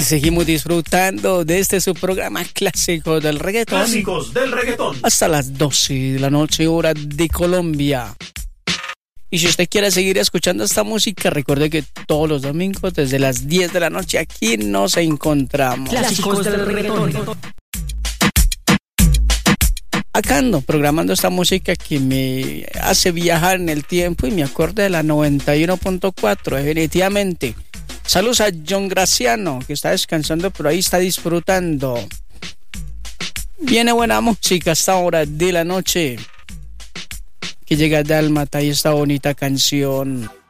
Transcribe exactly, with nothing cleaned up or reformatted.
Seguimos disfrutando de este su programa clásico del reggaetón. Clásicos del reggaetón. Hasta las doce de la noche, hora de Colombia. Y si usted quiere seguir escuchando esta música, recuerde que todos los domingos desde las diez de la noche aquí nos encontramos. Clásicos del reggaetón. Acá ando programando esta música que me hace viajar en el tiempo y me acuerdo de la noventa y uno punto cuatro, definitivamente. Saludos a John Graciano, que está descansando, pero ahí está disfrutando. Viene buena música a esta hora de la noche, que llega Dálmata y esta bonita canción.